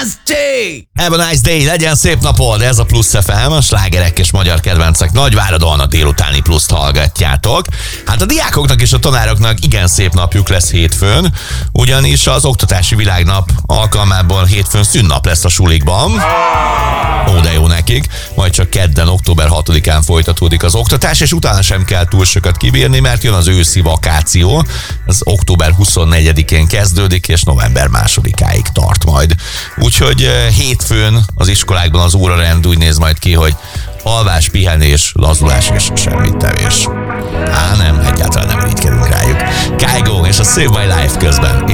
Have a nice day, legyen szép napod, ez a Plusz FM, a slágerek és magyar kedvencek Nagyváradon a délutáni Pluszt hallgatjátok. Hát a diákoknak és a tanároknak igen szép napjuk lesz hétfőn, ugyanis az Oktatási Világnap alkalmából hétfőn szünnap lesz a sulikban. Ó, de jó nekik, majd csak kedden, október 6-án folytatódik az oktatás, és utána sem kell túl sokat kibírni, mert jön az őszi vakáció, ez október 24-én kezdődik, és november 2-áig tart majd. Úgyhogy hétfőn az iskolákban az órarend úgy néz majd ki, hogy alvás, pihenés, lazulás és semmit tevés. Nem, egyáltalán nem irigykedünk rájuk. Kygo és a Save My Life közben.